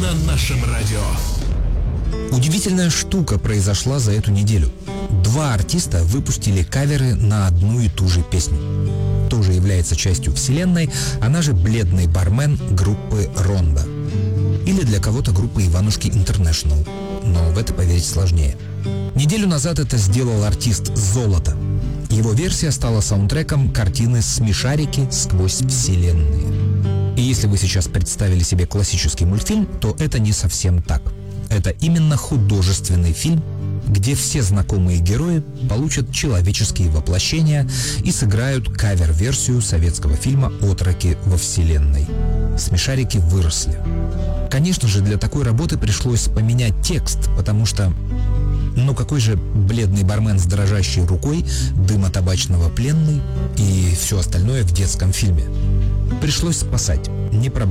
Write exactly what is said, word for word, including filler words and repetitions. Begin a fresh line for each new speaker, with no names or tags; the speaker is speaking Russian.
на нашем радио.
Удивительная штука произошла за эту неделю. Два артиста выпустили каверы на одну и ту же песню. Тоже является частью вселенной, она же «Бледный бармен» группы «Ронда». Или для кого-то группы «Иванушки Интернешнл». Но в это поверить сложнее. Неделю назад это сделал артист «Золото». Его версия стала саундтреком картины «Смешарики. Сквозь вселенные». И если вы сейчас представили себе классический мультфильм, то это не совсем так. Это именно художественный фильм, где все знакомые герои получат человеческие воплощения и сыграют кавер-версию советского фильма «Отроки во вселенной». Смешарики выросли. Конечно же, для такой работы пришлось поменять текст, потому что, ну какой же бледный бармен с дрожащей рукой, дыма табачного пленный и все остальное в детском фильме. Пришлось спасать, не проблема.